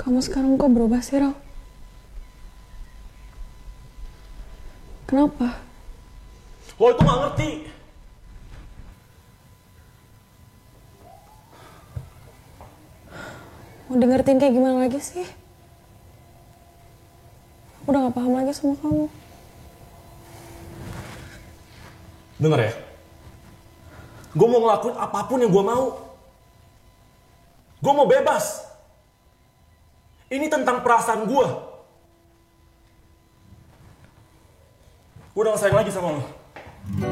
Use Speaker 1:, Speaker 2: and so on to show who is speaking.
Speaker 1: Kamu sekarang kok berubah sih, Ro? Kenapa?
Speaker 2: Lo itu gak ngerti.
Speaker 1: Mau dengerin kayak gimana lagi sih? Udah gak paham lagi sama kamu.
Speaker 2: Denger ya. Gue mau ngelakuin apapun yang gue mau. Gue mau bebas. Ini tentang perasaan gue. Gue udah gak sayang lagi sama lo.